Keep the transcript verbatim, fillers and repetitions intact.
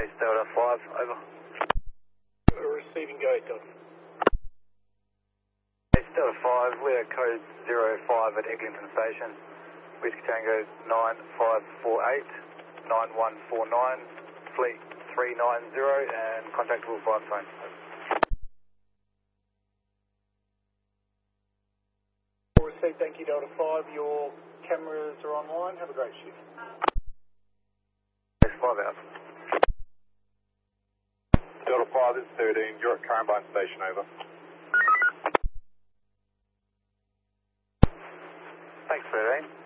Base Delta five, over. Receiving go, Delta. Base Delta five, Leo code zero five at Eglinton Station. Whiskey Tango nine five four eight, nine one four nine, fleet three nine zero, and contactable five phone. Received, thank you, Delta five. Your cameras are online. Have a great shift. Base five out. Delta five, this is thirteen. You're at Caroline Station, over. Thanks, thirteen.